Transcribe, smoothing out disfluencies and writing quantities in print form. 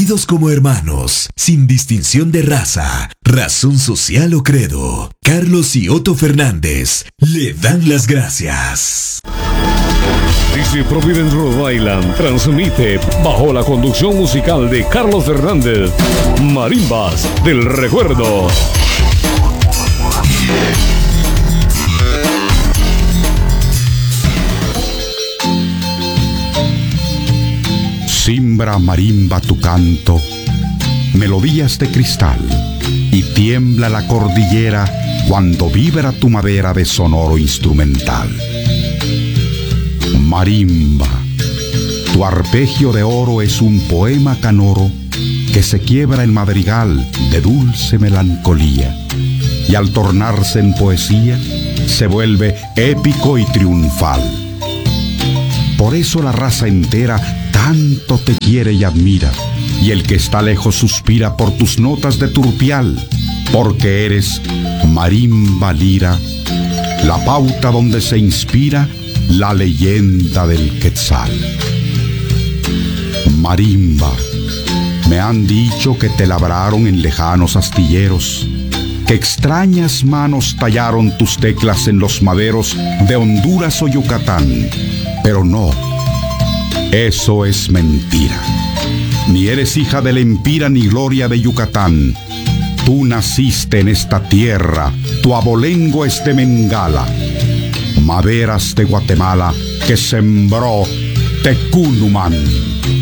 unidos como hermanos, sin distinción de raza, razón social o credo, Carlos y Otto Fernández le dan las gracias. Desde Providence, Rhode Island, transmite bajo la conducción musical de Carlos Fernández, Marimbas del Recuerdo. Simbra marimba tu canto, melodías de cristal, y tiembla la cordillera cuando vibra tu madera de sonoro instrumental. Marimba, tu arpegio de oro es un poema canoro que se quiebra en madrigal de dulce melancolía, y al tornarse en poesía se vuelve épico y triunfal. Por eso la raza entera tanto te quiere y admira, y el que está lejos suspira por tus notas de turpial, porque eres marimba lira, la pauta donde se inspira la leyenda del Quetzal. Marimba, me han dicho que te labraron en lejanos astilleros, que extrañas manos tallaron tus teclas en los maderos de Honduras o Yucatán, pero no, eso es mentira. Ni eres hija del Empira ni gloria de Yucatán. Tú naciste en esta tierra, tu abolengo es de Mengala, maderas de Guatemala que sembró Tecunumán.